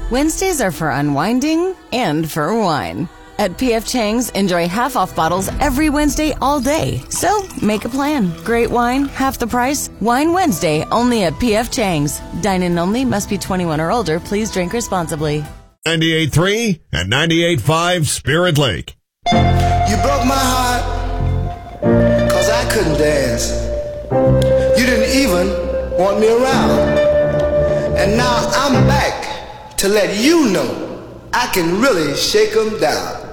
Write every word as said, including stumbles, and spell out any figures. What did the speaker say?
Wednesdays are for unwinding and for wine. At P F Chang's, enjoy half-off bottles every Wednesday all day. So, make a plan. Great wine, half the price. Wine Wednesday, only at P F Chang's. Dine-in only, must be twenty-one or older. Please drink responsibly. ninety-eight point three and ninety-eight point five Spirit Lake. You broke my heart, cause I couldn't dance. You didn't even want me around. And now I'm back to let you know I can really shake 'em down.